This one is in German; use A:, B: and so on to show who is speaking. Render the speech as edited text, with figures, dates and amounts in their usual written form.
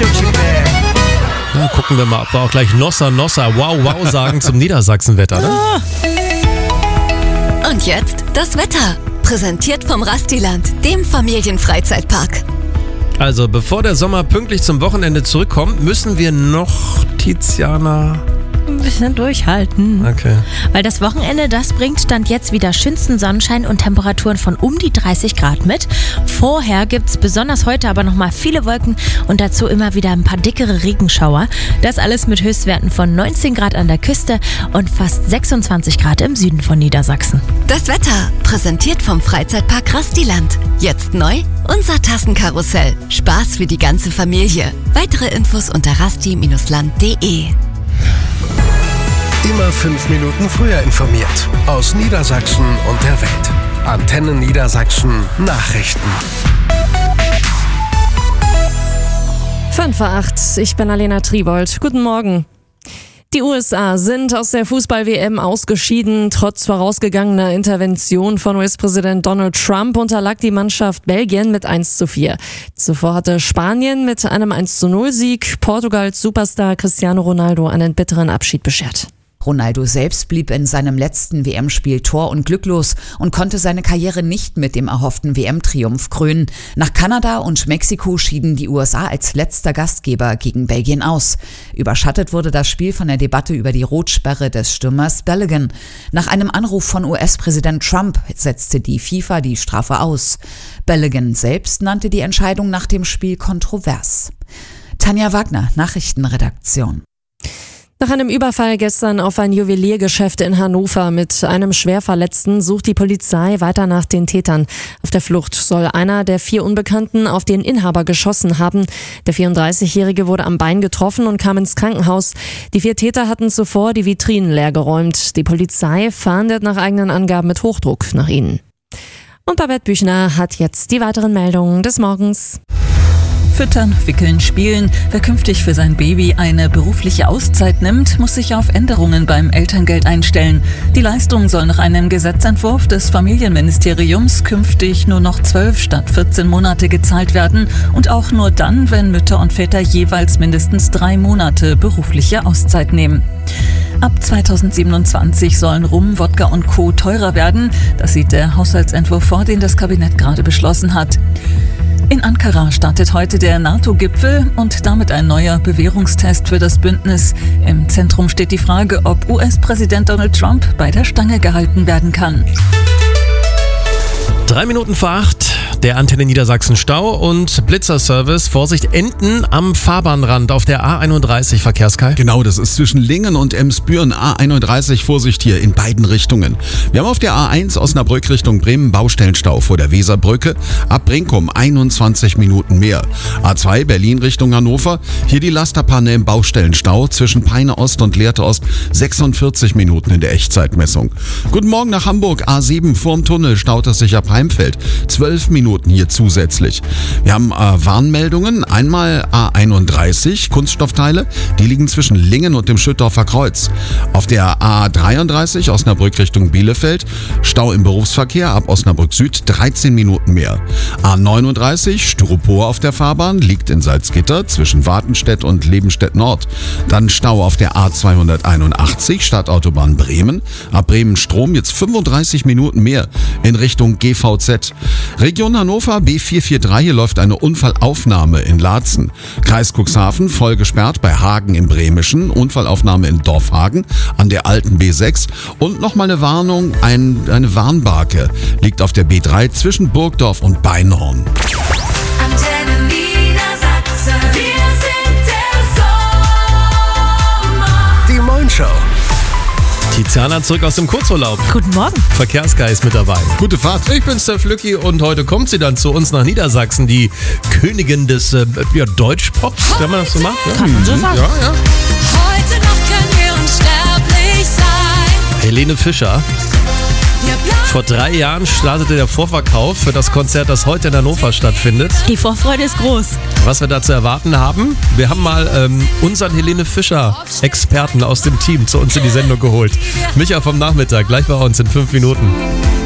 A: Na, gucken wir mal, ob wir auch gleich Nossa, wow, wow sagen zum Niedersachsenwetter. Ne?
B: Und jetzt das Wetter. Präsentiert vom Rastiland, dem Familienfreizeitpark.
A: Also, bevor der Sommer pünktlich zum Wochenende zurückkommt, müssen wir noch, Tiziana...
C: Ein bisschen durchhalten.
A: Okay.
C: Weil das Wochenende, das bringt Stand jetzt wieder schönsten Sonnenschein und Temperaturen von um die 30 Grad mit. Vorher gibt es besonders heute aber nochmal viele Wolken und dazu immer wieder ein paar dickere Regenschauer. Das alles mit Höchstwerten von 19 Grad an der Küste und fast 26 Grad im Süden von Niedersachsen.
B: Das Wetter, präsentiert vom Freizeitpark Rastiland. Jetzt neu, unser Tassenkarussell. Spaß für die ganze Familie. Weitere Infos unter rasti-land.de.
D: Immer 5 Minuten früher informiert. Aus Niedersachsen und der Welt. Antenne Niedersachsen Nachrichten.
E: 5:08, ich bin Alena Tribold. Guten Morgen. Die USA sind aus der Fußball-WM ausgeschieden. Trotz vorausgegangener Intervention von US-Präsident Donald Trump unterlag die Mannschaft Belgien mit 1:4. Zuvor hatte Spanien mit einem 1:0-Sieg Portugals Superstar Cristiano Ronaldo einen bitteren Abschied beschert.
F: Ronaldo selbst blieb in seinem letzten WM-Spiel tor- und glücklos und konnte seine Karriere nicht mit dem erhofften WM-Triumph krönen. Nach Kanada und Mexiko schieden die USA als letzter Gastgeber gegen Belgien aus. Überschattet wurde das Spiel von der Debatte über die Rotsperre des Stürmers Balogun. Nach einem Anruf von US-Präsident Trump setzte die FIFA die Strafe aus. Balogun selbst nannte die Entscheidung nach dem Spiel kontrovers. Tanja Wagner, Nachrichtenredaktion.
E: Nach einem Überfall gestern auf ein Juweliergeschäft in Hannover mit einem Schwerverletzten sucht die Polizei weiter nach den Tätern. Auf der Flucht soll einer der 4 Unbekannten auf den Inhaber geschossen haben. Der 34-Jährige wurde am Bein getroffen und kam ins Krankenhaus. Die 4 Täter hatten zuvor die Vitrinen leergeräumt. Die Polizei fahndet nach eigenen Angaben mit Hochdruck nach ihnen. Und Babette Büchner hat jetzt die weiteren Meldungen des Morgens.
G: Füttern, wickeln, spielen. Wer künftig für sein Baby eine berufliche Auszeit nimmt, muss sich auf Änderungen beim Elterngeld einstellen. Die Leistung soll nach einem Gesetzentwurf des Familienministeriums künftig nur noch 12 statt 14 Monate gezahlt werden und auch nur dann, wenn Mütter und Väter jeweils mindestens 3 Monate berufliche Auszeit nehmen. Ab 2027 sollen Rum, Wodka und Co. teurer werden. Das sieht der Haushaltsentwurf vor, den das Kabinett gerade beschlossen hat. In Ankara startet heute der NATO-Gipfel und damit ein neuer Bewährungstest für das Bündnis. Im Zentrum steht die Frage, ob US-Präsident Donald Trump bei der Stange gehalten werden kann.
A: 3 Minuten vor 8, der Antenne Niedersachsen Stau und Blitzerservice. Vorsicht, Enten am Fahrbahnrand auf der A31, Verkehrskai.
H: Genau, das ist zwischen Lingen und Emsbüren. A31, Vorsicht hier in beiden Richtungen. Wir haben auf der A1 Osnabrück Richtung Bremen Baustellenstau vor der Weserbrücke. Ab Brinkum 21 Minuten mehr. A2 Berlin Richtung Hannover. Hier die Lasterpanne im Baustellenstau zwischen Peine Ost und Lehrte Ost. 46 Minuten in der Echtzeitmessung. Guten Morgen nach Hamburg. A7 vorm Tunnel staut es sich ab Heimfeld. 12 Minuten hier zusätzlich. Wir haben Warnmeldungen. Einmal A31 Kunststoffteile. Die liegen zwischen Lingen und dem Schüttorfer Kreuz. Auf der A33 Osnabrück Richtung Bielefeld. Stau im Berufsverkehr ab Osnabrück Süd 13 Minuten mehr. A39 Styropor auf der Fahrbahn liegt in Salzgitter zwischen Wartenstedt und Lebenstedt Nord. Dann Stau auf der A281 Stadtautobahn Bremen. Ab Bremen-Strom jetzt 35 Minuten mehr in Richtung GVZ. Region Hannover B443, hier läuft eine Unfallaufnahme in Laatzen. Kreis Cuxhaven voll gesperrt bei Hagen im Bremischen. Unfallaufnahme in Dorfhagen an der alten B6. Und nochmal eine Warnung, eine Warnbarke liegt auf der B3 zwischen Burgdorf und Beinhorn.
B: Antenne Niedersachsen, wir sind der Sommer.
D: Die Moin-Show.
A: Tiziana zurück aus dem Kurzurlaub.
C: Guten Morgen.
A: Verkehrskai ist mit dabei.
H: Gute Fahrt.
A: Ich bin Steph Lücki und heute kommt sie dann zu uns nach Niedersachsen, die Königin des Deutschpops, wenn man das so macht. Ja?
C: Kann man so sagen.
A: Ja.
B: Heute noch können wir unsterblich sein.
A: Helene Fischer.
B: Wir bleiben
A: Vor 3 Jahren startete der Vorverkauf für das Konzert, das heute in Hannover stattfindet.
C: Die Vorfreude ist groß.
A: Was wir da zu erwarten haben, wir haben mal unseren Helene Fischer-Experten aus dem Team zu uns in die Sendung geholt. Micha vom Nachmittag, gleich bei uns in 5 Minuten.